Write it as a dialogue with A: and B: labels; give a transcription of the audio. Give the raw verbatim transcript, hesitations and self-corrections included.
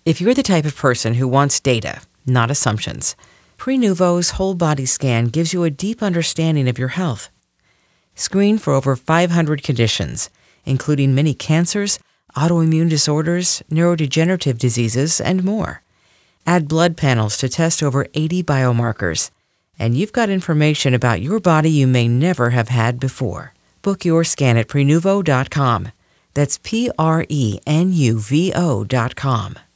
A: If you're the type of person who wants data, not assumptions, Prenuvo's whole body scan gives you a deep understanding of your health. Screen for over five hundred conditions, including many cancers, autoimmune disorders, neurodegenerative diseases, and more. Add blood panels to test over eighty biomarkers, and you've got information about your body you may never have had before. Book your scan at Prenuvo dot com. That's P R E N U V O dot com.